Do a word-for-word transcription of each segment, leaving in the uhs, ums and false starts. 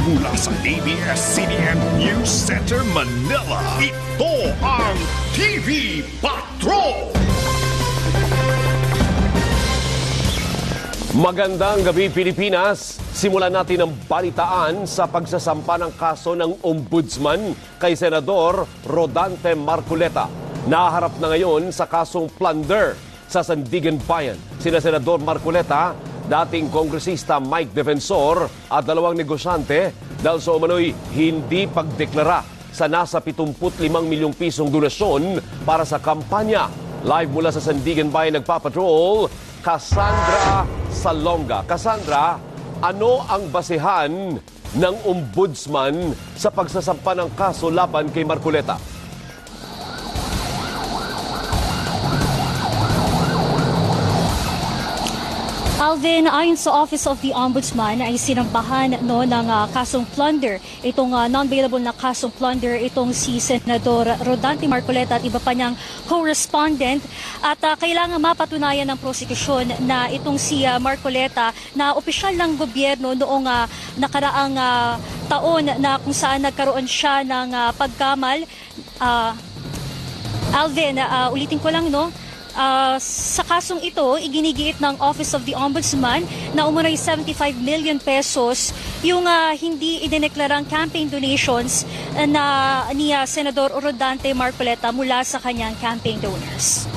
Mula sa A B S C B N News Center, Manila, ito ang T V Patrol! Magandang gabi, Pilipinas! Simulan natin ang balitaan sa pagsasampa ng kaso ng Ombudsman kay Senador Rodante Marcoleta. Naharap na ngayon sa kasong plunder sa Sandigan Bayan sina Senador Marcoleta, dating kongresista Mike Defensor at dalawang negosyante dahil sa umano'y hindi pagdeklara sa nasa pitungput limang milyong pisong donasyon para sa kampanya. Live mula sa Sandigan Bayan nagpapatrol, Cassandra Salonga. Cassandra, ano ang basehan ng Ombudsman sa pagsasampa ng kaso laban kay Marcoleta? Alvin, ayon sa Office of the Ombudsman ay sinampahan no, ng uh, kasong plunder. Itong uh, non-bailable na kasong plunder, itong si Senador Rodante Marcoleta at iba pa niyang correspondent. At uh, kailangan mapatunayan ng prosekusyon na itong si uh, Marcoleta na opisyal ng gobyerno noong uh, nakaraang uh, taon na kung saan nagkaroon siya ng uh, pagkamal. Uh, Alvin, uh, ulitin ko lang, no? Uh, sa kasong ito, iginigiit ng Office of the Ombudsman na umunoy seventy-five million pesos yung uh, hindi idineklarang campaign donations na ni uh, Senador Rodante Marcoleta mula sa kanyang campaign donors.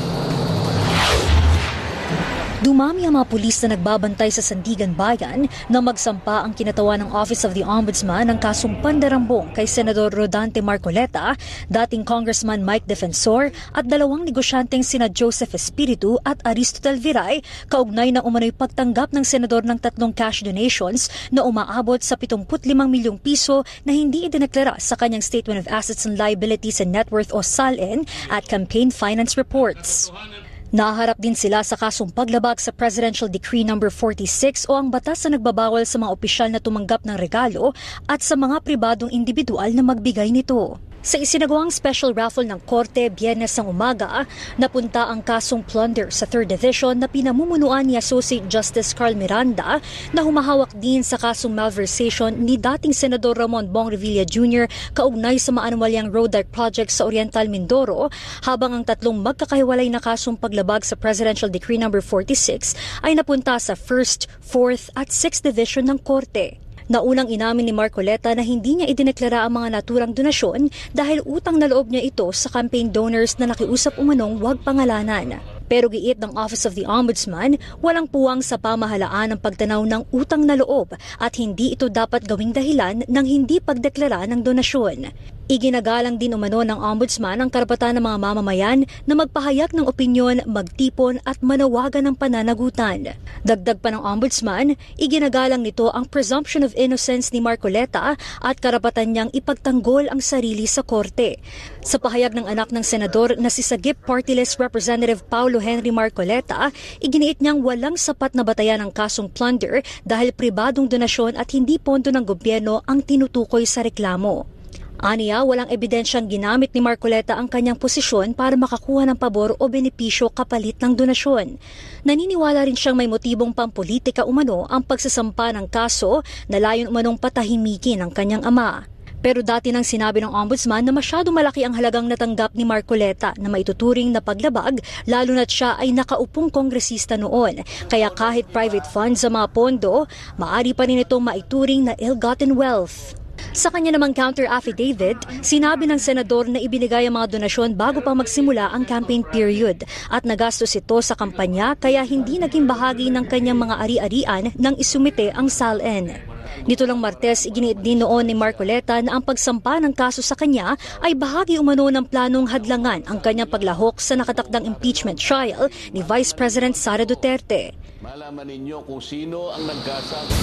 Dumami ang mga pulis na nagbabantay sa Sandigan Bayan na magsampa ang kinatawa ng Office of the Ombudsman ng kasong pandarambong kay Senador Rodante Marcoleta, dating Congressman Mike Defensor at dalawang negosyanteng sina Joseph Espiritu at Aristotel Viray, kaugnay ng umano'y pagtanggap ng senador ng tatlong cash donations na umaabot sa pitungput limang milyong piso na hindi idineklara sa kanyang Statement of Assets and Liabilities and Net Worth o S A L N at campaign finance reports. Naharap din sila sa kasong paglabag sa Presidential Decree number forty-six o ang batas na nagbabawal sa mga opisyal na tumanggap ng regalo at sa mga pribadong individual na magbigay nito. Sa isinagawang special raffle ng Korte Biyernes ng umaga, napunta ang kasong plunder sa third Division na pinamumunuan ni Associate Justice Carl Miranda na humahawak din sa kasong malversation ni dating Senador Ramon Bong Revilla Junior kaugnay sa maanumalyang road dike project sa Oriental Mindoro, habang ang tatlong magkakahiwalay na kasong paglabag sa Presidential Decree number forty-six ay napunta sa first, fourth at sixth Division ng Korte. Naunang inamin ni Marcoleta na hindi niya idineklara ang mga naturang donasyon dahil utang na loob niya ito sa campaign donors na nakiusap umanong huwag pangalanan. Pero giit ng Office of the Ombudsman, walang puwang sa pamahalaan ang pagtanaw ng utang na loob at hindi ito dapat gawing dahilan ng hindi pagdeklara ng donasyon. Iginagalang din umano ng Ombudsman ang karapatan ng mga mamamayan na magpahayag ng opinyon, magtipon at manawagan ng pananagutan. Dagdag pa ng Ombudsman, iginagalang nito ang presumption of innocence ni Marcoleta at karapatan niyang ipagtanggol ang sarili sa korte. Sa pahayag ng anak ng senador na si Sagip Party List Representative Paulo Henry Marcoleta, iginiit niyang walang sapat na batayan ng kasong plunder dahil pribadong donasyon at hindi pondo ng gobyerno ang tinutukoy sa reklamo. Aniya, walang ebidensyang ginamit ni Marcoleta ang kanyang posisyon para makakuha ng pabor o benepisyo kapalit ng donasyon. Naniniwala rin siyang may motibong pampolitika umano ang pagsasampa ng kaso na layon umanong patahimikin ang kanyang ama. Pero dati nang sinabi ng Ombudsman na masyado malaki ang halagang natanggap ni Marcoleta na maituturing na paglabag, lalo na't siya ay nakaupong kongresista noon. Kaya kahit private funds sa mga pondo, maaari pa rin itong maituring na ill-gotten wealth. Sa kanya namang counter-affidavit, sinabi ng senador na ibinigay ang mga donasyon bago pa magsimula ang campaign period at nagastos ito sa kampanya kaya hindi naging bahagi ng kanyang mga ari-arian nang isumite ang S A L N. Nito lang Martes, iginiit din noon ni Marcoleta na ang pagsampa ng kaso sa kanya ay bahagi umano ng planong hadlangan ang kanyang paglahok sa nakatakdang impeachment trial ni Vice President Sara Duterte. Malaman ninyo kung sino ang nagkasabi.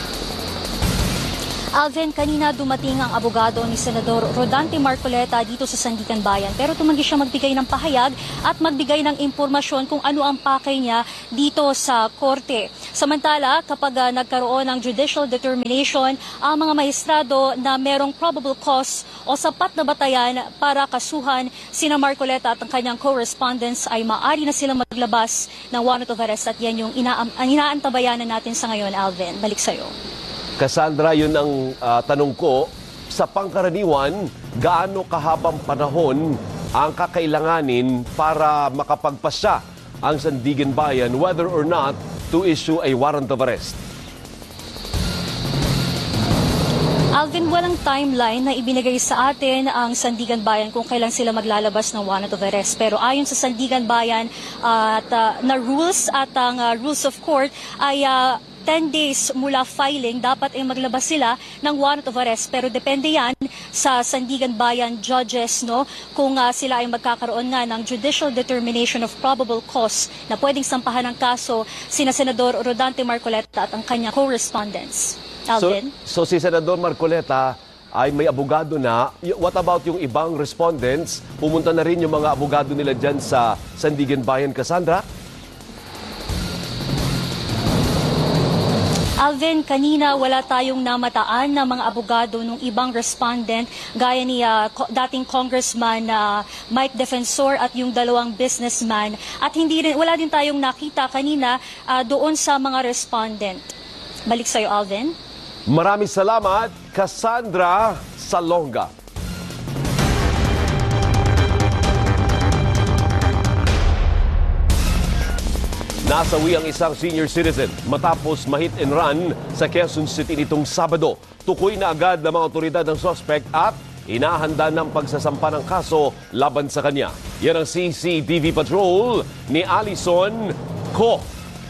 Alvin, kanina dumating ang abogado ni Senador Rodante Marcoleta dito sa Sandigan Bayan pero tumanggi siya magbigay ng pahayag at magbigay ng impormasyon kung ano ang pakay niya dito sa korte. Samantala, kapag uh, nagkaroon ng judicial determination ang mga maestrado na merong probable cause o sapat na batayan para kasuhan sina Marcoleta at ang kanyang correspondents ay maaari na silang maglabas ng warrant of arrest at yan yung ina- inaantabayanan natin sa ngayon, Alvin. Balik sa'yo. Cassandra, yun ang uh, tanong ko. Sa pangkaraniwan, gaano kahabang panahon ang kakailanganin para makapagpasya ang Sandigan Bayan whether or not to issue a warrant of arrest? Alvin, walang timeline na ibinigay sa atin ang Sandigan Bayan kung kailan sila maglalabas ng warrant of arrest. Pero ayon sa Sandigan Bayan uh, at, uh, na rules at ang uh, rules of court ay uh, ten days mula filing, dapat ay maglabas sila ng warrant of arrest. Pero depende yan sa Sandigan Bayan judges, no, kung uh, sila ay magkakaroon nga ng judicial determination of probable cause na pwedeng sampahan ng kaso sina Senador Rodante Marcoleta at ang kanyang correspondents. Alvin? So, so si Senador Marcoleta ay may abogado na. What about yung ibang respondents? Pumunta na rin yung mga abogado nila dyan sa Sandigan Bayan, Cassandra? Alvin, kanina wala tayong namataan na mga abogado ng ibang respondent gaya ni uh, dating Congressman uh, Mike Defensor at yung dalawang businessman. At hindi rin, wala din tayong nakita kanina uh, doon sa mga respondent. Balik sa'yo, Alvin. Maraming salamat, Cassandra Salonga. Nasawi ang isang senior citizen matapos ma-hit and run sa Quezon City nitong Sabado. Tukoy na agad ng mga otoridad ng suspect at inahanda ng pagsasampa ng kaso laban sa kanya. Yan ang C C T V Patrol ni Alison Ko.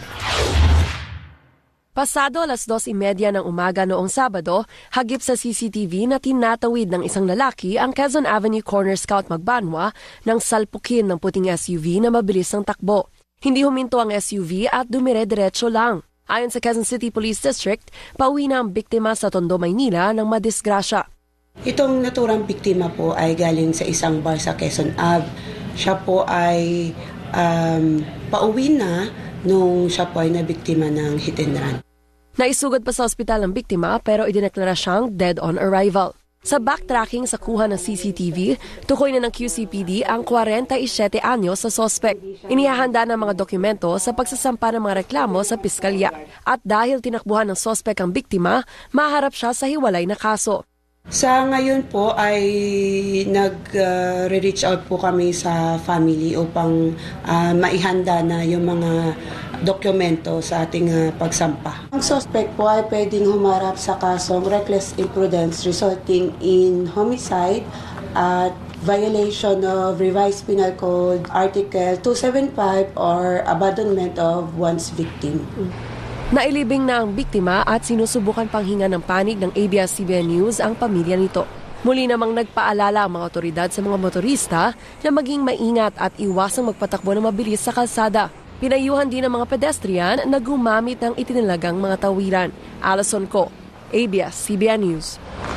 Pasado alas dos imedya ng umaga noong Sabado, hagip sa C C T V na tinatawid ng isang lalaki ang Quezon Avenue Corner Scout Magbanwa nang salpukin ng puting S U V na mabilis ang takbo. Hindi huminto ang S U V at dumire-diretso lang. Ayon sa Quezon City Police District, pauwi na ang biktima sa Tondo, Maynila ng madisgrasya. Itong naturang biktima po ay galing sa isang bar sa Quezon Ave. Siya po ay um, pauwi na nung siya po ay nabiktima ng hit and run. Naisugod pa sa ospital ang biktima pero idineklara siyang dead on arrival. Sa backtracking sa kuha ng C C T V, tukoy na ng Q C P D ang forty-seven anyos sa suspect. Inihahanda ng mga dokumento sa pagsasampa ng mga reklamo sa piskalya. At dahil tinakbuhan ng suspect ang biktima, maharap siya sa hiwalay na kaso. Sa ngayon po ay nag-reach uh, out po kami sa family upang uh, maihanda na yung mga dokumento sa ating uh, pagsampa. Ang suspect po ay pwedeng humarap sa kasong reckless imprudence resulting in homicide at violation of Revised Penal Code Article two seventy-five or abandonment of one's victim. Nailibing na ang biktima at sinusubukan pang hinga ng panig ng A B S C B N News ang pamilya nito. Muli namang nagpaalala ang mga otoridad sa mga motorista na maging maingat at iwasang magpatakbo ng mabilis sa kalsada. Pinayuhan din ng mga pedestrian na gumamit ng itinilagang mga tawiran. Alison Ko, A B S C B N News.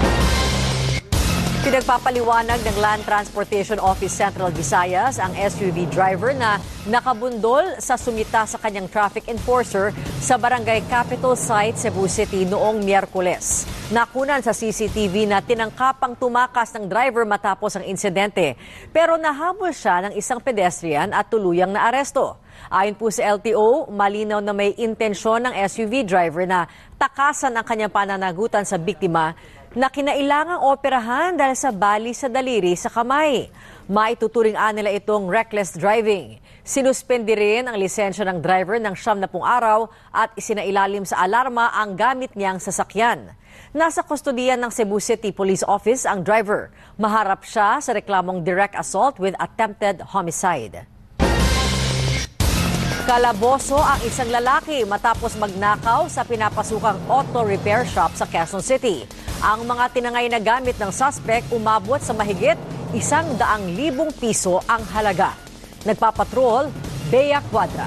Pinagpapaliwanag ng Land Transportation Office Central Visayas ang S U V driver na nakabundol sa sumita sa kanyang traffic enforcer sa Barangay Capitol Site, Cebu City noong Miyerkules. Nakunan sa C C T V na tinangkapang tumakas ng driver matapos ang insidente pero nahabol siya ng isang pedestrian at tuluyang naaresto. Ayon po sa L T O, malinaw na may intensyon ng S U V driver na takasan ang kanyang pananagutan sa biktima na kinailangang operahan dahil sa bali sa daliri sa kamay. Maituturing nila itong reckless driving. Sinuspende rin ang lisensya ng driver ng siyam na pung araw at isinailalim sa alarma ang gamit niyang sasakyan. Nasa kustodiyan ng Cebu City Police Office ang driver. Maharap siya sa reklamong direct assault with attempted homicide. Kalaboso ang isang lalaki matapos magnakaw sa pinapasukang auto repair shop sa Quezon City. Ang mga tinangay na gamit ng suspect umabot sa mahigit isang daang libong piso ang halaga. Nagpapatrol, Bea Cuadra.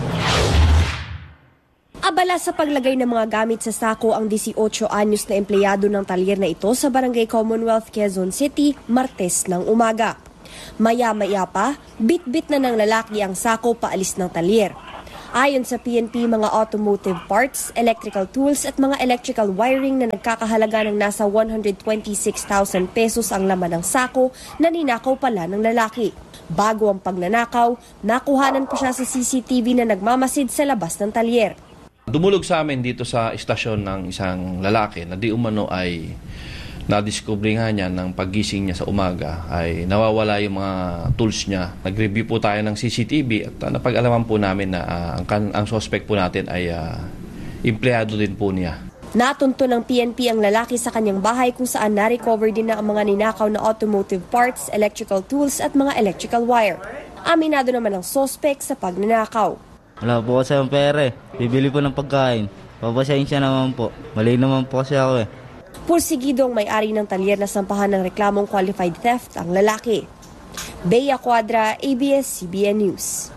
Abala sa paglagay ng mga gamit sa sako ang eighteen anyos na empleyado ng talyer na ito sa Barangay Commonwealth, Quezon City, Martes ng umaga. Maya-maya pa, bit-bit na ng lalaki ang sako paalis ng talyer. Ayon sa P N P, mga automotive parts, electrical tools at mga electrical wiring na nagkakahalaga ng nasa one hundred twenty-six thousand pesos ang laman ng sako na ninakaw pala ng lalaki. Bago ang pagnanakaw, nakuhanan pa siya sa C C T V na nagmamasid sa labas ng talyer. Dumulog sa amin dito sa istasyon ng isang lalaki na di umano ay na-discover nga niya ng paggising niya sa umaga ay nawawala yung mga tools niya. Nag-review po tayo ng C C T V at uh, napag-alaman po namin na uh, ang, ang suspect po natin ay uh, empleyado din po niya. Natunto ng P N P ang lalaki sa kanyang bahay kung saan na-recover din na ang mga ninakaw na automotive parts, electrical tools at mga electrical wire. Aminado naman ang suspect sa pagnanakaw. Wala po kasi ang pera eh. Bibili po ng pagkain. Papasayin siya naman po. Mali naman po kasi ako eh. Pursigido ang may-ari ng talyer na sampahan ng reklamong qualified theft ang lalaki. Bea Cuadra, A B S C B N News.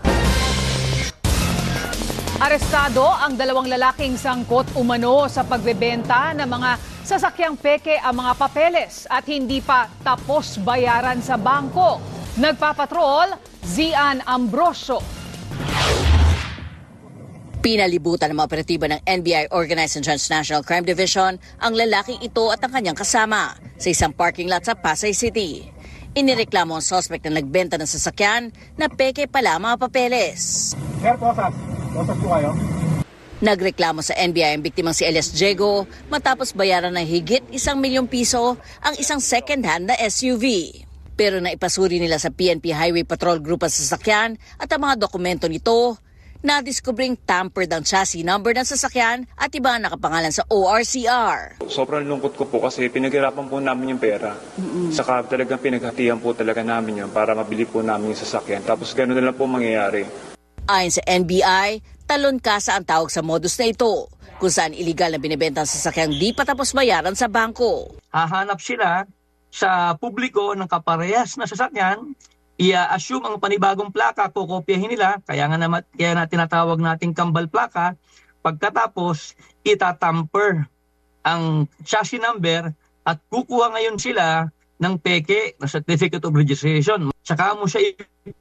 Arestado ang dalawang lalaking sangkot umano sa pagbebenta ng mga sasakyang peke ang mga papeles at hindi pa tapos bayaran sa bangko. Nagpapatrol, Zian Ambrosio. Pinalibutan ng mga operatiba ng N B I Organized and Transnational Crime Division ang lalaking ito at ang kanyang kasama sa isang parking lot sa Pasay City. Inireklamo ang suspect na nagbenta ng sasakyan na peke pala mga papeles. Sir, posas. Posas po kayo. Nagreklamo sa N B I ang biktimang si Elias Diego matapos bayaran ng higit isang milyong piso ang isang second-hand na S U V. Pero naipasuri nila sa P N P Highway Patrol Group ang sasakyan at ang mga dokumento nito. Nadiskubring tampered ang chassis number ng sasakyan at iba ang nakapangalan sa O R C R. Sobrang lungkot ko po kasi pinaghirapan po namin yung pera. Mm-hmm. Saka talagang pinaghatihan po talaga namin yun para mabili po namin yung sasakyan. Tapos gano'n na lang po mangyayari. Ayon sa N B I, talon kasa ang tawag sa modus na ito, kung saan iligal na binibenta ang sasakyang di pa tapos bayaran sa bangko. Hahanap sila sa publiko ng kaparehas na sasakyan, i-assume ang panibagong plaka, kukopyahin nila, kaya nga naman, kaya na tinatawag nating kambal plaka, pagkatapos itatamper ang chassis number at kukuha ngayon sila ng peke na certificate of registration. Tsaka mo siya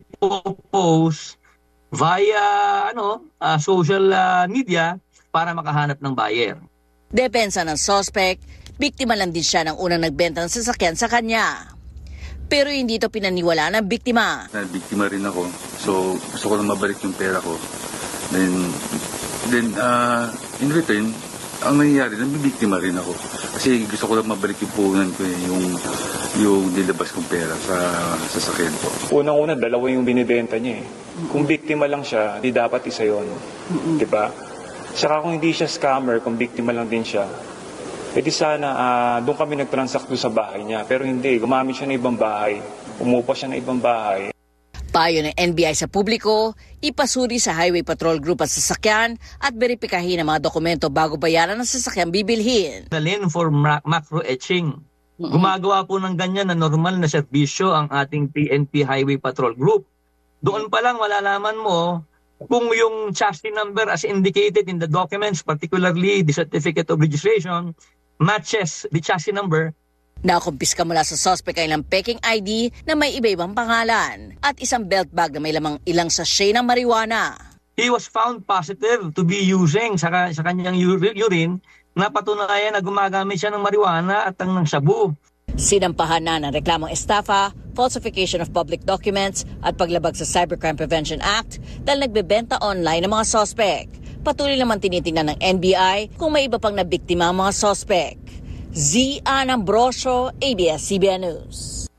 i-post via ano, uh, social uh, media para makahanap ng buyer. Depensa ng suspect, biktima lang din siya ng unang nagbenta ng sasakyan sa kanya. Pero hindi ito pinaniwala ng biktima. Biktima rin ako. So, gusto ko na mabalik yung pera ko. Then, then uh, in return, ang nangyayari, nabibiktima rin ako. Kasi gusto ko lang mabalik yung puhunan ko, yung, yung nilabas kong pera sa sasakyan ko. Unang-una, dalawa yung binibenta niya eh. Kung biktima lang siya, di dapat isa yun. Mm-hmm. Diba? Saka kung hindi siya scammer, kung biktima lang din siya, eh di sana uh, doon kami nag-transact doon sa bahay niya. Pero hindi, gumamit siya ng ibang bahay. Umupa siya ng ibang bahay. Payo ng N B I sa publiko, ipasuri sa Highway Patrol Group at sasakyan at beripikahin ang mga dokumento bago bayaran ng sasakyang bibilhin. Dalhin for macro-etching. Mm-hmm. Gumagawa po ng ganyan na normal na serbisyo ang ating P N P Highway Patrol Group. Doon pa lang malalaman mo kung yung chassis number as indicated in the documents, particularly the certificate of registration, matches the chassis number. Nakumpiska mula sa suspect ay ilang peking I D na may iba-ibang pangalan at isang belt bag na may lamang ilang sachet ng marijuana. He was found positive to be using sa, sa kanyang urine na patunayan na gumagamit siya ng marijuana at ng shabu. Sinampahan na ng reklamong estafa, falsification of public documents at paglabag sa Cybercrime Prevention Act dahil nagbebenta online ng mga suspect. Patuloy naman tinitingnan ng N B I kung may iba pang nabiktima ang mga suspect. Zian Ambrosio, A B S C B N News.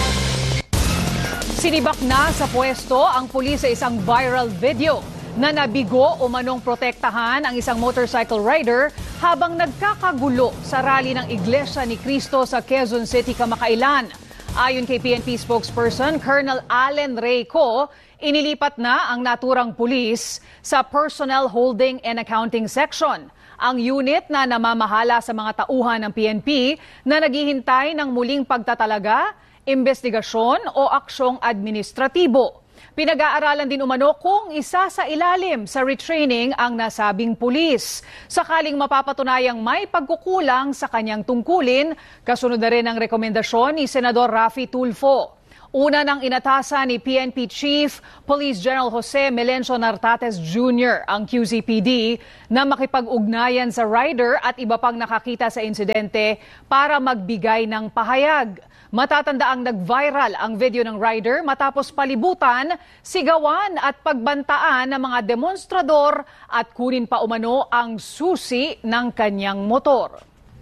Sinibak na sa pwesto ang pulis sa isang viral video na nabigo o manong protektahan ang isang motorcycle rider habang nagkakagulo sa rally ng Iglesia ni Cristo sa Quezon City kamakailan. Ayon kay P N P spokesperson Colonel Allen Reyco, inilipat na ang naturang pulis sa Personnel Holding and Accounting Section, ang unit na namamahala sa mga tauhan ng P N P na naghihintay ng muling pagtatalaga, investigasyon o aksyong administratibo. Pinag-aaralan din umano kung isa sa ilalim sa retraining ang nasabing pulis. Sakaling mapapatunayang may pagkukulang sa kanyang tungkulin, kasunod na rin ang rekomendasyon ni Senador Raffy Tulfo. Una nang inatasan ni P N P Chief Police General Jose Melencio Nartates Junior ang Q Z P D na makipag-ugnayan sa rider at iba pang nakakita sa insidente para magbigay ng pahayag. Matatandaang nag-viral ang video ng rider matapos palibutan, sigawan at pagbantaan ng mga demonstrador at kunin pa umano ang susi ng kanyang motor.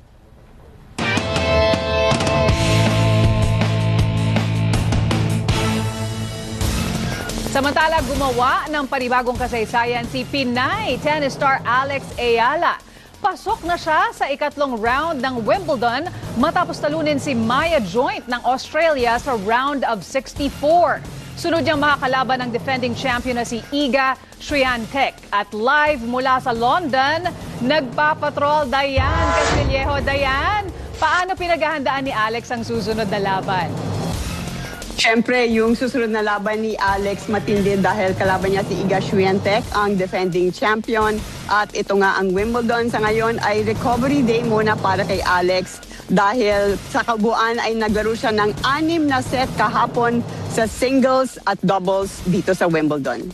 Samantala, gumawa ng panibagong kasaysayan si Pinay tennis star Alex Ayala. Pasok na siya sa ikatlong round ng Wimbledon matapos talunin si Maya Joint ng Australia sa round of sixty-four. Sunod niyang makakalaban ng defending champion na si Iga Swiatek. At live mula sa London, nagpapatrol Dayan Castillejo. Dayan, paano pinaghahandaan ni Alex ang susunod na laban? Siyempre, yung susunod na laban ni Alex matindi dahil kalaban niya si Iga Swiatek, ang defending champion. At ito nga ang Wimbledon sa ngayon ay recovery day muna para kay Alex dahil sa kabuuan ay naglaro siya ng anim na set kahapon sa singles at doubles dito sa Wimbledon.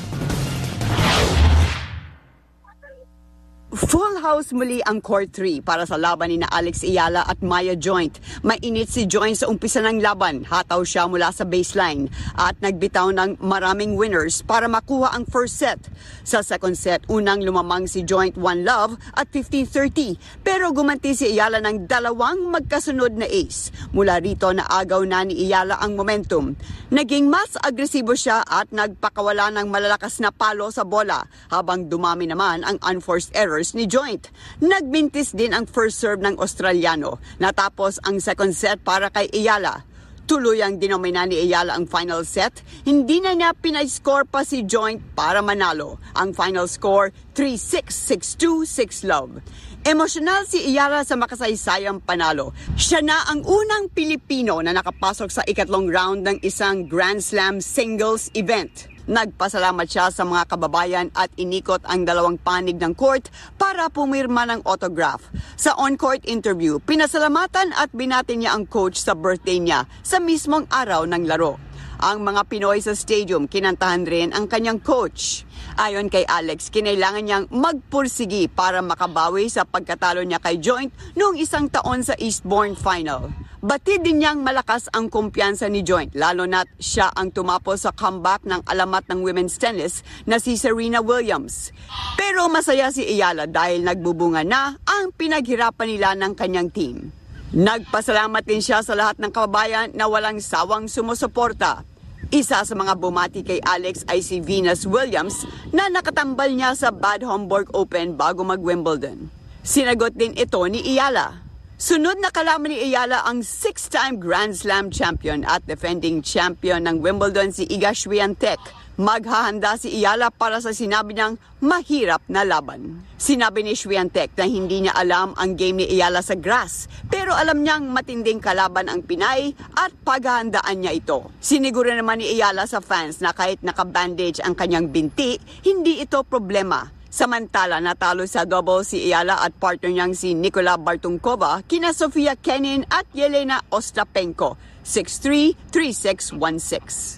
Full house muli ang court three para sa laban ni na Alex Ayala at Maya Joint. Mainit si Joint sa umpisa ng laban. Hataw siya mula sa baseline at nagbitaw ng maraming winners para makuha ang first set. Sa second set, unang lumamang si Joint one love at fifteen thirty. Pero gumanti si Ayala ng dalawang magkasunod na ace. Mula rito naagaw na ni Ayala ang momentum. Naging mas agresibo siya at nagpakawala ng malalakas na palo sa bola habang dumami naman ang unforced errors ni Joint. Nagbintis din ang first serve ng Australiano. Natapos ang second set para kay Ayala. Tuluyang dinomina ni Ayala ang final set. Hindi na niya pinay-score pa si Joint para manalo. Ang final score, three six, six two, six love. Emosyonal si Ayala sa makasaysayang panalo. Siya na ang unang Pilipino na nakapasok sa ikatlong round ng isang Grand Slam singles event. Nagpasalamat siya sa mga kababayan at inikot ang dalawang panig ng court para pumirma ng autograph. Sa on-court interview, pinasalamatan at binati niya ang coach sa birthday niya sa mismong araw ng laro. Ang mga Pinoy sa stadium kinantahan rin ang kanyang coach. Ayon kay Alex, kinailangan niyang magpursigi para makabawi sa pagkatalo niya kay Joint noong isang taon sa Eastbourne Final. Batid din niyang malakas ang kumpiyansa ni Joint, lalo na't siya ang tumapos sa comeback ng alamat ng women's tennis na si Serena Williams. Pero masaya si Ayala dahil nagbubunga na ang pinaghirapan nila ng kanyang team. Nagpasalamat din siya sa lahat ng kababayan na walang sawang sumusuporta. Isa sa mga bumati kay Alex ay si Venus Williams na nakatambal niya sa Bad Homburg Open bago mag-Wimbledon. Sinagot din ito ni Ayala. Sunod na kalaban ni Ayala ang six-time Grand Slam champion at defending champion ng Wimbledon si Iga Swiatek. Maghahanda si Ayala para sa sinabi niyang mahirap na laban. Sinabi ni Swiatek na hindi niya alam ang game ni Ayala sa grass, pero alam niyang matinding kalaban ang Pinay at paghahandaan niya ito. Siniguro naman ni Ayala sa fans na kahit naka-bandage ang kanyang binti, hindi ito problema. Samantala, natalo sa double si Ayala at partner niyang si Nikola Bartunkova kina Sofia Kenin at Yelena Ostapenko, six three, three six, one six.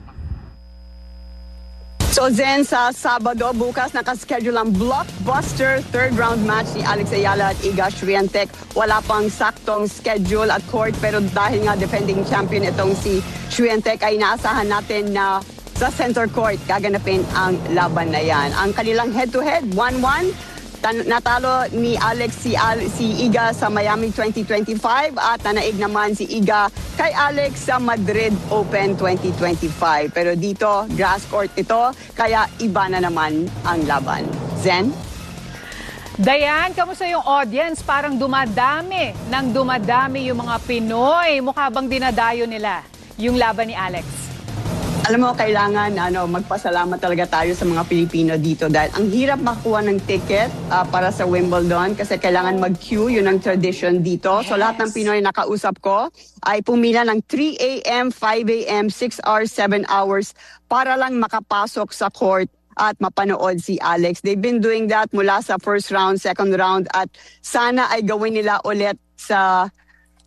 So then sa Sabado, bukas nakaschedule ang blockbuster third round match ni Alex Ayala at Iga Swiatek. Wala pang saktong schedule at court pero dahil nga defending champion itong si Swiatek ay naasahan natin na sa center court gaganapin ang laban na yan. Ang kanilang head-to-head, one one. Tan- natalo ni Alex si, Al- si Iga sa Miami twenty twenty-five at nanaig naman si Iga kay Alex sa Madrid Open twenty twenty-five. Pero dito, grass court ito, kaya iba na naman ang laban. Zen? Dayan, kamusta yung audience? Parang dumadami nang dumadami yung mga Pinoy. Mukha bang dinadayo nila yung laban ni Alex? Alam mo, kailangan ano, magpasalamat talaga tayo sa mga Pilipino dito dahil ang hirap makuha ng ticket uh, para sa Wimbledon kasi kailangan mag-queue, yun ang tradition dito. Yes. So lahat ng Pinoy na kausap ko ay pumila ng three a.m., five a.m., six hours, seven hours para lang makapasok sa court at mapanood si Alex. They've been doing that mula sa first round, second round at sana ay gawin nila ulit sa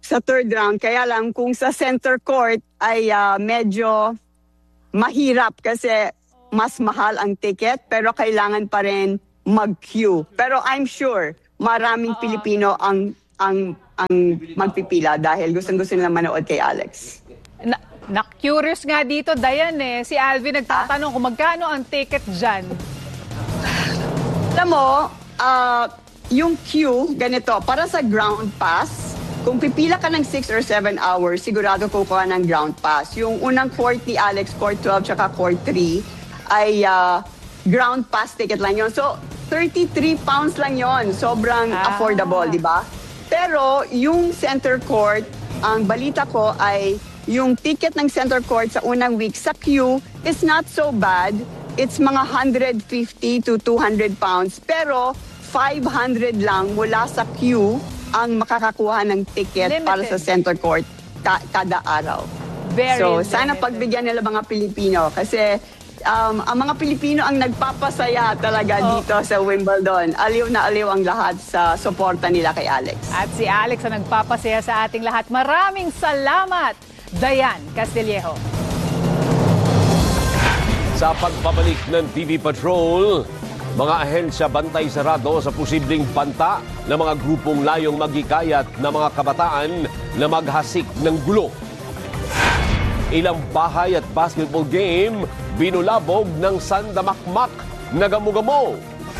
sa third round. Kaya lang kung sa center court ay uh, medyo mahirap kasi mas mahal ang ticket pero kailangan pa rin mag-queue. Pero I'm sure maraming Pilipino ang ang ang magpipila dahil gustong-gusto nila manood kay Alex. Na, na-curious nga dito, Dayan eh. Si Alvin nagtatanong kung magkano ang ticket dyan. Alam mo, uh, yung queue, ganito, para sa ground pass, kung pipila ka ng six or seven hours, sigurado kukuha ng ground pass. Yung unang court ni Alex, court twelve tsaka court three, ay uh, ground pass ticket lang yon. So, thirty-three pounds lang yon. Sobrang ah. affordable, di ba? Pero yung center court, ang balita ko ay yung ticket ng center court sa unang week sa queue is not so bad. It's mga one hundred fifty to two hundred pounds. Pero five hundred lang mula sa queue ang makakakuha ng ticket limited para sa center court ka- kada araw. Very so, limited. Sana pagbigyan nila mga Pilipino kasi um, ang mga Pilipino ang nagpapasaya talaga oh. dito sa Wimbledon. Aliw na aliw ang lahat sa suporta nila kay Alex. At si Alex ang nagpapasaya sa ating lahat. Maraming salamat, Dayan Castillejo. Sa pagbabalik ng T V Patrol, mga ahensya bantay sarado sa posibleng banta ng mga grupong layong maghikayat ng mga kabataan na maghasik ng gulo. Ilang bahay at basketball game binulabog ng sandamakmak na gamo-gamo.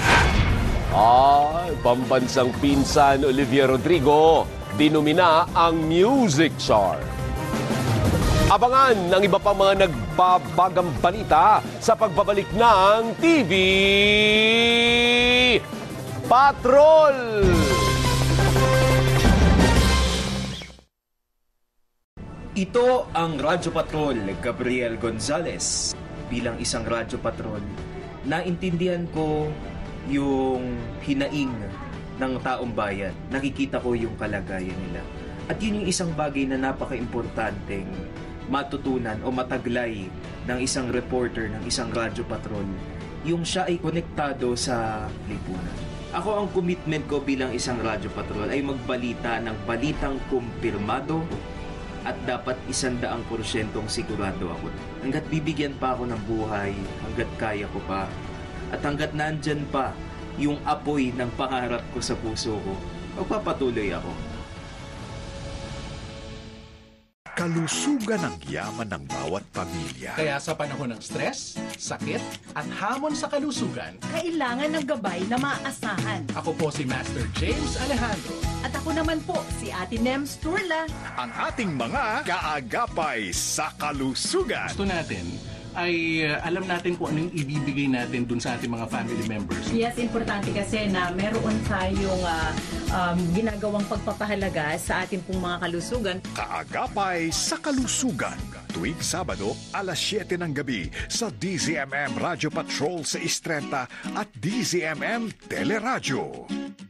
Ay, pambansang pinsan Olivia Rodrigo, dinumina ang Music Chart. Abangan ng iba pa mga nagbabagang balita sa pagbabalik ng T V Patrol! Ito ang Radyo Patrol, Gabriel Gonzalez. Bilang isang Radyo Patrol, naintindihan ko yung hinaing ng taong bayan. Nakikita ko yung kalagayan nila. At yun yung isang bagay na napaka-importanteng matutunan o mataglay ng isang reporter ng isang Radyo Patrol, yung siya ay konektado sa lipunan. Ako, ang commitment ko bilang isang Radyo Patrol ay magbalita ng balitang kumpirmado at dapat isandaang porsyentong sigurado ako. Hanggat bibigyan pa ako ng buhay, hanggat kaya ko pa, at hanggat nandyan pa yung apoy ng pangarap ko sa puso ko, magpapatuloy ako. Kalusugan ang yaman ng bawat pamilya. Kaya sa panahon ng stress, sakit, at hamon sa kalusugan, kailangan ng gabay na maaasahan. Ako po si Master James Alejandro. At ako naman po si Ate Nems Turla. Ang ating mga kaagapay sa kalusugan. Gusto natin ay uh, alam natin kung anong ibibigay natin dun sa ating mga family members. Yes, importante kasi na meron tayong uh, um, ginagawang pagpapahalaga sa ating pong mga kalusugan. Kaagapay sa kalusugan. Tuwing Sabado, alas siyete ng gabi sa D Z M M Radio Patrol sa Istrenta at D Z M M Teleradyo.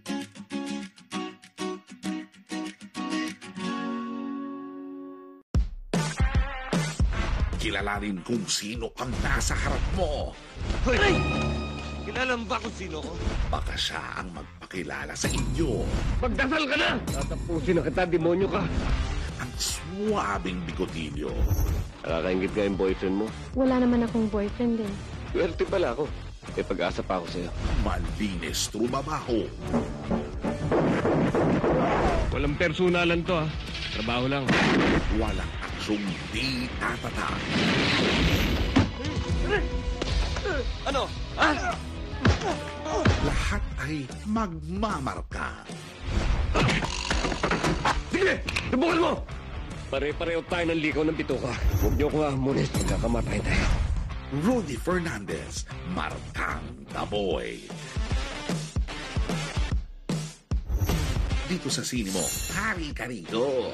Kilalanin kung sino ang nasa harap mo. Hoy! Kilala mo ba kung sino ko? Baka siya ang magpakilala sa inyo. Magdasal ka na! Tatapusin na kita, demonyo ka. Ang suwabing bigotilyo. Nakakaingit nga yung boyfriend mo. Wala naman akong boyfriend eh. Swerte pala ako. May pag-asa pa ako sa'yo. Malinis trumabaho. Walang personalan to ha. Trabaho lang. Walang aksyong di tatata. Ano? Ah! Lahat ay magmamarka. Sige! Subukan mo! Pare-pareho tayo ng likaw ng bituka. Huwag niyo ko hamunin. Magkakamatay tayo. Rudy Fernandez, Markang Daboy. Dito sa sine mo, hari ka rito.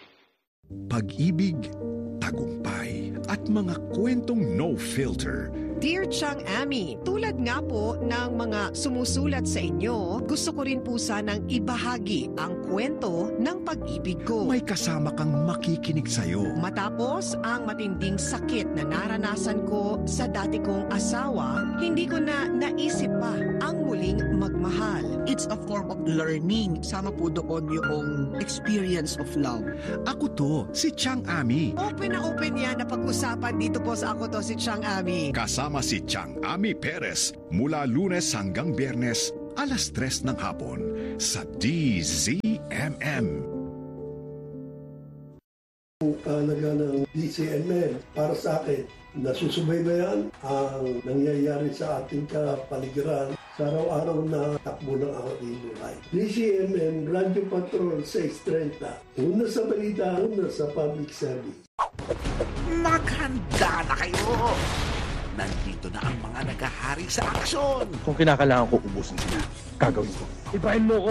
Pag-ibig, tagumpay, at mga kwentong no filter, Dear Chang Ami, tulad nga po ng mga sumusulat sa inyo, gusto ko rin po sanang ibahagi ang kwento ng pag-ibig ko. May kasama kang makikinig sa'yo. Matapos ang matinding sakit na naranasan ko sa dati kong asawa, hindi ko na naisip pa ang muling magmahal. It's a form of learning. Sama po doon yung experience of love. Ako to, si Chang Ami. Open na open yan na pag-usapan dito po sa Ako To, si Chang Ami. Kasama si Chang Ami Perez mula Lunes hanggang Biyernes, alas tres ng hapon sa D Z M M. Ang kahalaga ng D Z M M para sa akin, nasusubaybayan ang nangyayari sa ating kapaligiran sa araw-araw na takbo ng ating buhay. D Z M M, Radyo Patrol six thirty. Una sa balita, una sa public service. Maghanda na kayo! Nandito na ang mga nagahari sa aksyon. Kung kinakailangan ko ubusin sila, gagawin ko. Ibahin mo ko!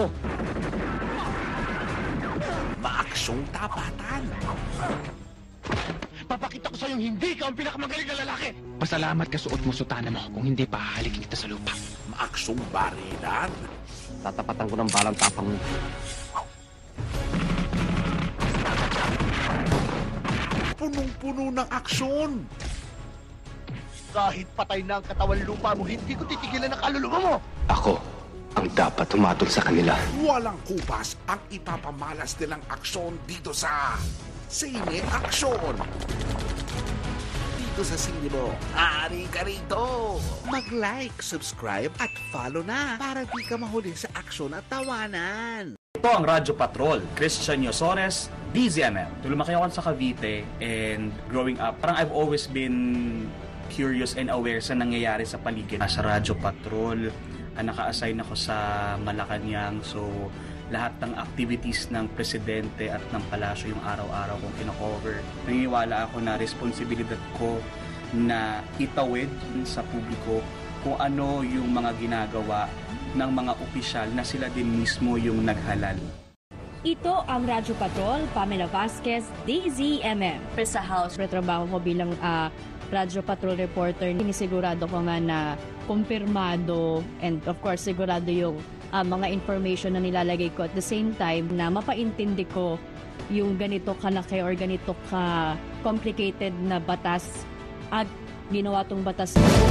Maaksyong tapatan. Papakita ko sa'yong hindi ka ang pinakamagaling na lalaki! Pasalamat ka suot mo sutana mo. Kung hindi, pahalikin kita sa lupa. Maaksyong barilan. Tatapatan ko ng balang tapang mo. Punong-puno ng aksyon. Kahit patay na ang katawan lupa mo, hindi ko titigilan ang kaluluwa mo! Ako ang dapat tumatol sa kanila. Walang kupas ang ipapamalas nilang aksyon dito sa Sine Aksyon. Dito sa sine mo, ari ka rito. Mag-like, subscribe at follow na para di ka mahuli sa aksyon at tawanan. Ito ang Radyo Patrol, Christian Yosones, D Z M M. Lumaki ako sa Cavite and growing up, parang I've always been curious and aware sa nangyayari sa paligid. Sa Radyo Patrol, uh, naka-assign ako sa Malacanang. So, lahat ng activities ng presidente at ng palasyo yung araw-araw kong kino-cover. Naniniwala ako na responsibilidad ko na itawid sa publiko kung ano yung mga ginagawa ng mga opisyal na sila din mismo yung naghalal. Ito ang Radyo Patrol, Pamela Vasquez, D Z M M. Sa House, retrabaho ko bilang uh, Radyo Patrol reporter. Sinisigurado ko nga na kumpirmado and of course sigurado yung uh, mga information na nilalagay ko at the same time na mapaintindi ko yung ganito kalaki or ganito ka complicated na batas at ginawa tong batas.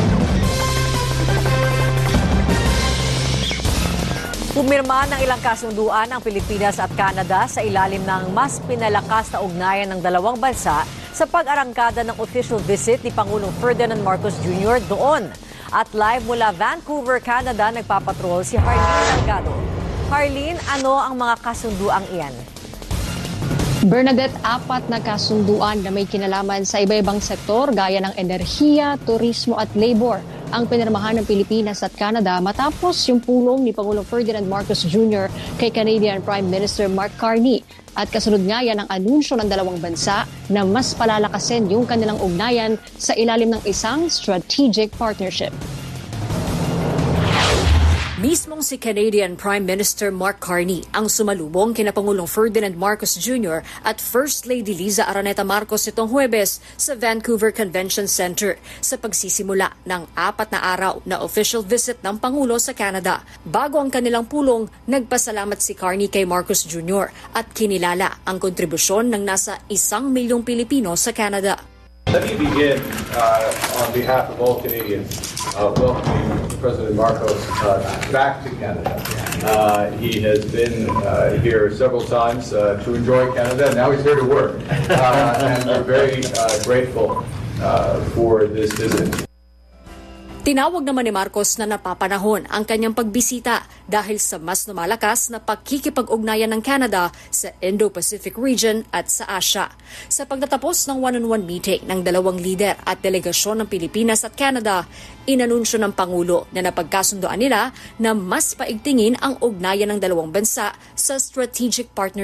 Pumirma ng ilang kasunduan ang Pilipinas at Canada sa ilalim ng mas pinalakas na ugnayan ng dalawang bansa sa pag-arangkada ng official visit ni Pangulong Ferdinand Marcos Junior doon. At live mula Vancouver, Canada, nagpapatrol si Harleen Delgado. Harleen, ano ang mga kasunduang iyan? Bernadette, apat na kasunduan na may kinalaman sa iba-ibang sektor gaya ng enerhiya, turismo at labor ang pinirmahan ng Pilipinas at Canada matapos yung pulong ni Pangulong Ferdinand Marcos Junior kay Canadian Prime Minister Mark Carney. At kasunod nga yan ang anunsyo ng dalawang bansa na mas palalakasin yung kanilang ugnayan sa ilalim ng isang strategic partnership. Mismong si Canadian Prime Minister Mark Carney ang sumalubong kina Pangulong Ferdinand Marcos Junior at First Lady Liza Araneta Marcos itong Huwebes sa Vancouver Convention Center sa pagsisimula ng apat na araw na official visit ng Pangulo sa Canada. Bago ang kanilang pulong, nagpasalamat si Carney kay Marcos Junior at kinilala ang kontribusyon ng nasa isang milyong Pilipino sa Canada. Let me begin uh, on behalf of all Canadians uh, welcoming President Marcos uh, back to Canada. Uh, he has been uh, here several times uh, to enjoy Canada. Now he's here to work, uh, and we're very uh, grateful uh, for this visit. Tinawag naman ni Marcos na napapanahon ang kanyang pagbisita dahil sa mas lumalakas na pagkikipag-ugnayan ng Canada sa Indo-Pacific region at sa Asia. Sa pagtatapos ng one-on-one meeting ng dalawang lider at delegasyon ng Pilipinas at Canada, inanunsyo ng Pangulo na napagkasundoan nila na mas paigtingin ang ugnayan ng dalawang bansa sa strategic partnership.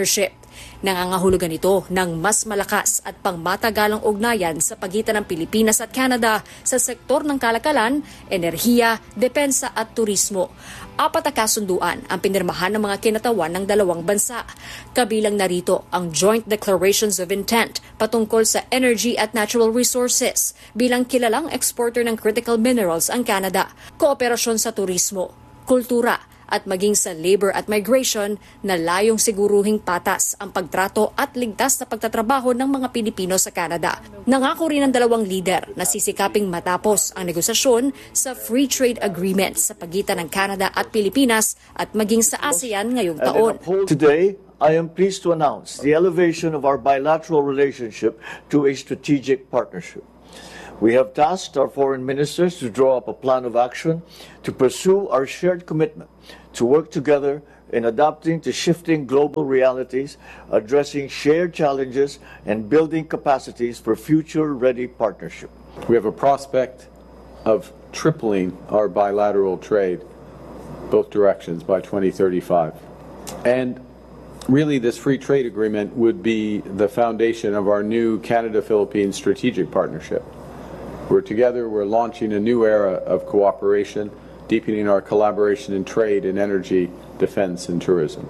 Nangangahulugan ito ng mas malakas at pangmatagalang ugnayan sa pagitan ng Pilipinas at Canada sa sektor ng kalakalan, enerhiya, depensa at turismo. Apat na kasunduan ang pinirmahan ng mga kinatawan ng dalawang bansa. Kabilang narito ang Joint Declarations of Intent patungkol sa energy at natural resources bilang kilalang exporter ng critical minerals ang Canada, kooperasyon sa turismo, kultura, at maging sa labor at migration na layong siguruhing patas ang pagtrato at ligtas na pagtatrabaho ng mga Pilipino sa Canada. Nangako rin ang dalawang lider na sisikaping matapos ang negosasyon sa free trade agreement sa pagitan ng Canada at Pilipinas at maging sa ASEAN ngayong taon. Today, I am pleased to announce the elevation of our bilateral relationship to a strategic partnership. We have tasked our foreign ministers to draw up a plan of action to pursue our shared commitment to work together in adapting to shifting global realities, addressing shared challenges, and building capacities for future-ready partnership. We have a prospect of tripling our bilateral trade, both directions, by twenty thirty-five. And really, this free trade agreement would be the foundation of our new Canada-Philippines strategic partnership. We're together, we're launching a new era of cooperation, deepening our collaboration in trade and energy, defense, and tourism.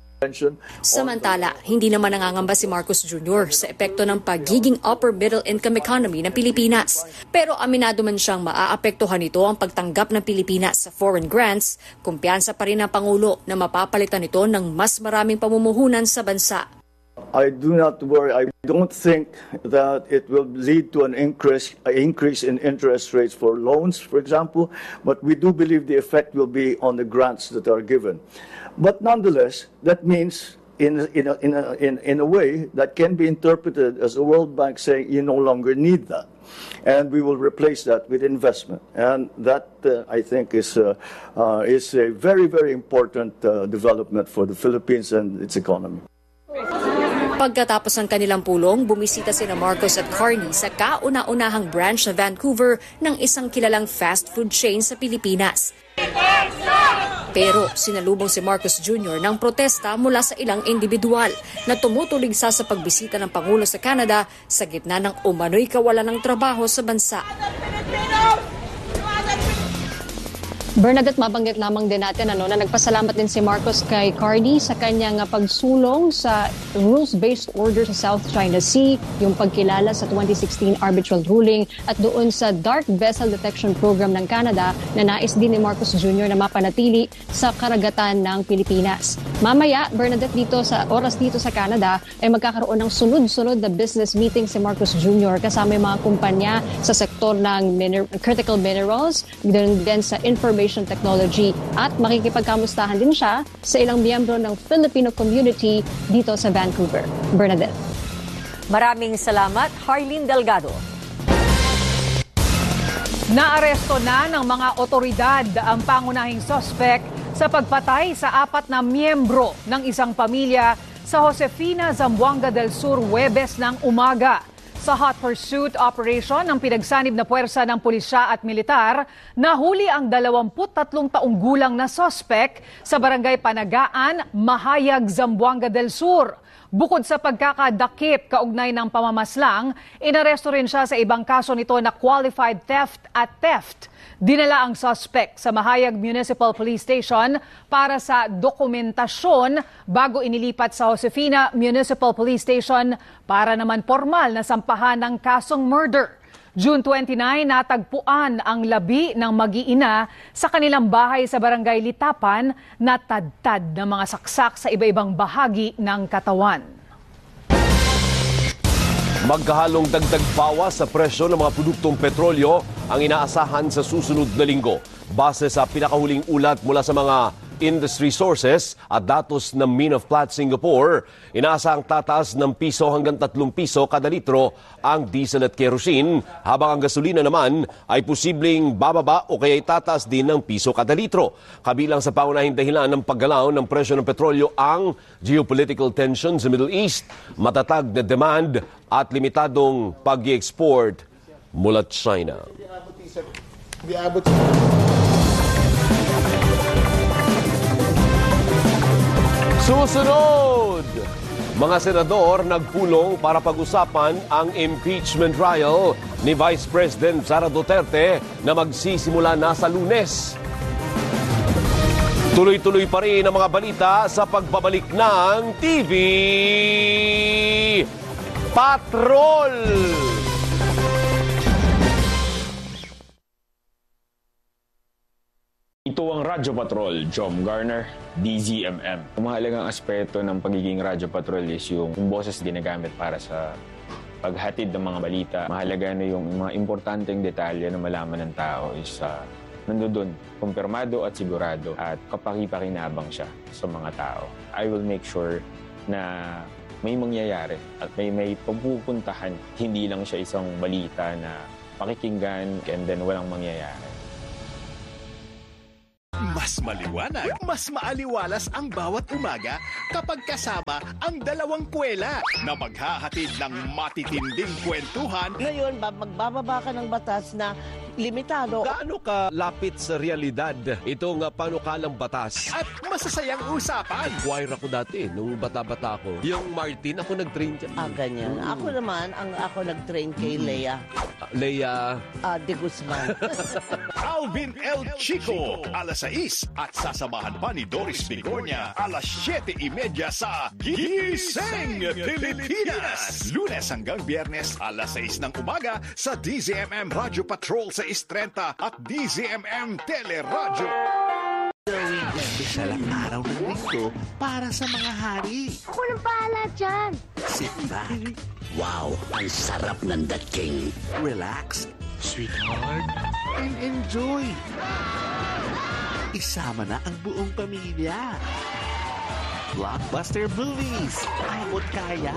Samantala, hindi naman nangangamba si Marcos Junior sa epekto ng pagiging upper middle income economy ng Pilipinas. Pero aminado man siyang maaapektuhan nito ang pagtanggap ng Pilipinas sa foreign grants, kumpiyansa pa rin ng Pangulo na mapapalitan ito ng mas maraming pamumuhunan sa bansa. I do not worry. I don't think that it will lead to an increase, an increase in interest rates for loans, for example, but we do believe the effect will be on the grants that are given. But nonetheless, that means in, in, a, in, a, in, in a way that can be interpreted as the World Bank saying you no longer need that. And we will replace that with investment. And that, uh, I think, is, uh, uh, is a very, very important uh, development for the Philippines and its economy. Pagkatapos ng kanilang pulong, bumisita sina Marcos at Carney sa kauna-unahang branch sa Vancouver ng isang kilalang fast food chain sa Pilipinas. Pero sinalubong si Marcos Junior ng protesta mula sa ilang individual na tumutuligsa sa pagbisita ng Pangulo sa Canada sa gitna ng umano'y kawalan ng trabaho sa bansa. Bernadette, mabanggit lamang din natin ano, na nagpasalamat din si Marcos kay Carney sa kanyang pagsulong sa rules-based order sa South China Sea, yung pagkilala sa twenty sixteen arbitral ruling at doon sa Dark Vessel Detection Program ng Canada na nais din ni Marcos Junior na mapanatili sa karagatan ng Pilipinas. Mamaya, Bernadette, dito sa oras dito sa Canada ay magkakaroon ng sunod-sunod na business meeting si Marcos Junior kasama yung mga kumpanya sa sektor ng miner- critical minerals, din, din sa information technology at makikipagkamustahan din siya sa ilang miyembro ng Filipino community dito sa Vancouver. Bernadette. Maraming salamat, Harleen Delgado. Naaresto na ng mga otoridad ang pangunahing suspect sa pagpatay sa apat na miyembro ng isang pamilya sa Josefina, Zamboanga del Sur, Huwebes ng umaga. Sa hot pursuit operation ng pinagsanib na puwersa ng pulisya at militar, nahuli ang dalawampu't tatlong taong gulang na suspect sa barangay Panagaan, Mahayag, Zamboanga del Sur. Bukod sa pagkakadakip kaugnay ng pamamaslang, inaresto rin siya sa ibang kaso nito na qualified theft at theft. Dinala ang suspect sa Mahayag Municipal Police Station para sa dokumentasyon bago inilipat sa Josefina Municipal Police Station para naman formal na sampahan ng kasong murder. June twenty-nine, natagpuan ang labi ng mag-iina sa kanilang bahay sa Barangay Litapan na tadtad ng mga saksak sa iba-ibang bahagi ng katawan. Magkahalong dagdag bawas sa presyo ng mga produktong petrolyo ang inaasahan sa susunod na linggo. Base sa pinakahuling ulat mula sa mga industry sources at datos ng Min of Platts Singapore, inaasahang tataas ng piso hanggang tatlong piso kada litro ang diesel at kerosene, habang ang gasolina naman ay posibleng bababa o kaya tataas din ng piso kada litro. Kabilang sa pangunahing dahilan ng paggalaw ng presyo ng petrolyo ang geopolitical tension sa Middle East, matatag na demand at limitadong pag-i-export mula China. Susunod, Mga senador nagpulong para pag-usapan ang impeachment trial ni Vice President Sara Duterte na magsisimula na sa Lunes. Tuloy-tuloy pa rin ang mga balita sa pagbabalik ng T V Patrol! Ito ang Radyo Patrol, Jom Garner, D Z M M. Ang mahalagang aspeto ng pagiging Radyo Patrol is yung, yung boses ginagamit para sa paghatid ng mga balita. Mahalaga na yung mga importanteng detalye na malaman ng tao is uh, nandoon, kumpirmado at sigurado at kapakipakinabang siya sa mga tao. I will make sure na may mangyayari at may may pupuntahan. Hindi lang siya isang balita na pakikinggan and then walang mangyayari. Mas maliwanag, mas maaliwalas ang bawat umaga kapag kasama ang dalawang kwela na maghahatid ng matitinding kwentuhan. Ngayon, magbababa ka ng batas na limitado. Gaano ka lapit sa realidad itong uh, panukalang batas? At masasayang usapan. Choir ako dati, nung bata-bata ako. Yung Martin, ako nag-train dyan. Ah, ganyan. Mm. Ako naman, ang ako nag-train kay Lea. Uh, Lea? Uh, de Guzman. Alvin El Chico, alas sais. At sasamahan pa ni Doris Bigornia, alas siyete trenta sa Gising Pilipinas. Lunes hanggang Biyernes, alas sais ng umaga sa D Z M M Radio Patrol sa sais trenta at D Z M M Teleradyo. Espesyal ang araw ng linggo para sa mga hari. Ako nang bahala dyan. Sit back. Wow, ang sarap ng The King. Relax, sweetheart, and enjoy. Isama na ang buong pamilya. Blockbuster movies. Amot kaya.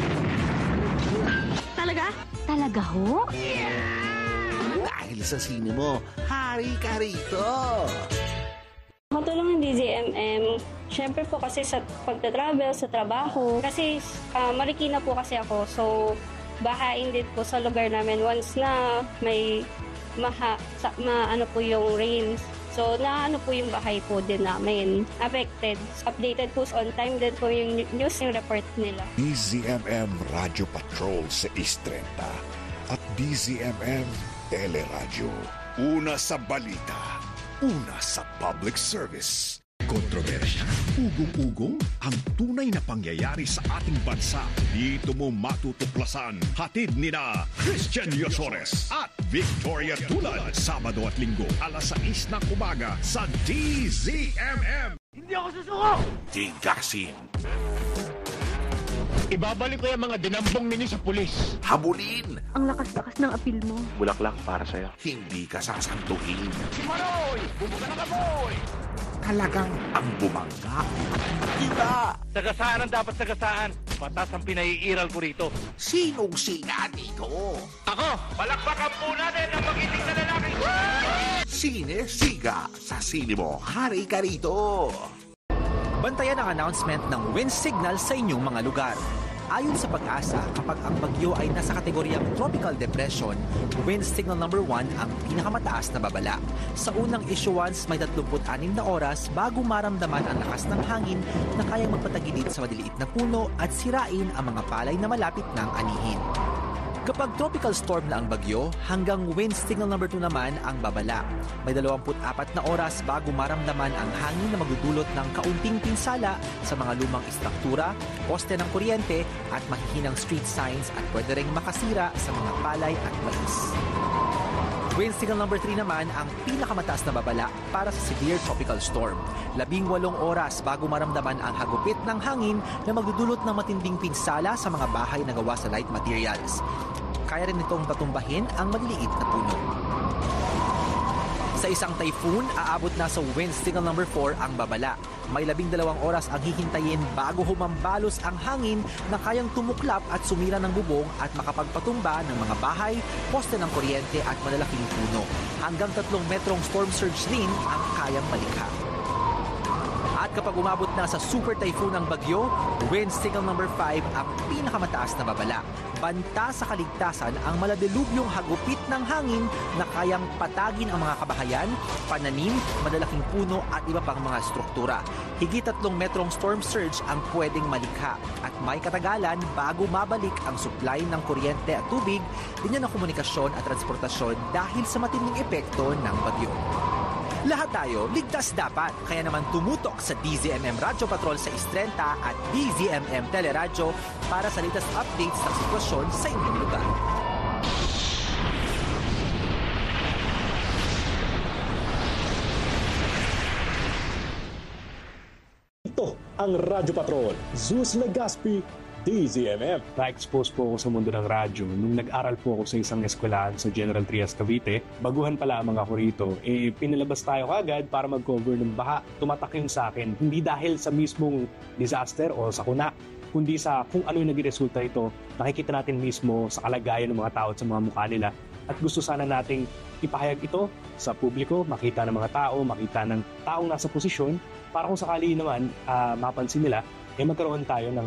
Talaga? Talaga ho? Dahil sa sine mo, hari ka rito. Matulong ng D Z M M, syempre po kasi sa pagta-travel, sa trabaho. Kasi uh, Marikina po kasi ako, so bahain din po sa lugar namin once na may maha, sa, ma, ano po yung rains. So, na ano po yung bahay po din namin affected. Updated po on time din po yung news yung report nila. D Z M M Radio Patrol sa sais trenta at D Z M M Teleradyo. Una sa balita, una sa public service. Kontrobersya, ugong-ugong, ang tunay na pangyayari sa ating bansa. Dito mo matutuklasan. Hatid ni na Christian Yosores at Victoria Tulad. Sabado at Linggo, alas sais ng umaga sa D Z M M. Hindi ako susuko! Tigasin. Ibabalik ko yung mga dinambong ninyo sa pulis. Habulin. Ang lakas-lakas ng apil mo. Bulaklak para sa'yo. Hindi ka sasantuhin. Si Maroy! Bumuka na ka, boy! Talagang ang bumangga. Iba! Sagasaan ang dapat sagasaan. Patas ang pinaiiral ko rito. Sinong sina dito? Ako! Palakpakan po natin ang magiting na lalaki! Sine Siga. Sa sine mo, hari ka rito. Bantayan ang announcement ng wind signal sa inyong mga lugar. Ayon sa Pag-asa, kapag ang bagyo ay nasa kategoryang tropical depression, wind signal number one ang pinakamataas na babala. Sa unang issuance, may tatlumpu't anim na oras bago maramdaman ang lakas ng hangin na kayang magpatagilid sa maliliit na puno at sirain ang mga palay na malapit ng anihin. Kapag tropical storm na ang bagyo, hanggang wind signal number two naman ang babala. May dalawampu't apat na oras bago maramdaman ang hangin na magdudulot ng kaunting pinsala sa mga lumang istruktura, poste ng kuryente at mahihinang street signs at pwede ring makasira sa mga palay at mais. Wind signal number three naman ang pinakamataas na babala para sa severe tropical storm. Labing walong oras bago maramdaman ang hagupit ng hangin na magdudulot ng matinding pinsala sa mga bahay na gawa sa light materials. Kaya rin itong patumbahin ang maliliit na puno. Sa isang typhoon, aabot na sa wind signal number four ang babala. May labing dalawang oras ang hihintayin bago humambalos ang hangin na kayang tumuklap at sumira ng bubong at makapagpatumba ng mga bahay, poste ng kuryente at malalaking puno. Hanggang tatlong metrong storm surge din ang kayang malikha. At Kapag umabot na sa super typhoon ng bagyo, wind signal number five ang pinakamataas na babala. Banta sa kaligtasan ang maladilubyong hagupit ng hangin na kayang patagin ang mga kabahayan, pananim, madalaking puno at iba pang mga struktura. Higit tatlong metrong storm surge ang pwedeng malikha at may katagalan bago mabalik ang supply ng kuryente at tubig, linya ng komunikasyon at transportasyon dahil sa matinding epekto ng bagyo. Lahat tayo, ligtas dapat. Kaya naman tumutok sa D Z M M Radyo Patrol sa Istrenta at D Z M M Teleradyo para sa latest updates ng sitwasyon sa inyong lugar. Ito ang Radyo Patrol. Zeus Legaspi, D Z M M. Na-expose po ako sa mundo ng radyo nung nag-aral po ako sa isang eskwelahan sa General Trias, Cavite. Baguhan pa lamang ako rito, eh pinalabas tayo kagad para mag-cover ng baha. Tumatak yun sa akin, hindi dahil sa mismong disaster o sakuna, kundi sa kung ano yung naging resulta ito. Nakikita natin mismo sa kalagayan ng mga tao at sa mga mukha nila. At gusto sana nating ipahayag ito sa publiko, makita ng mga tao, makita ng taong nasa posisyon, para kung sakali naman uh, mapansin nila, eh magkaroon tayo ng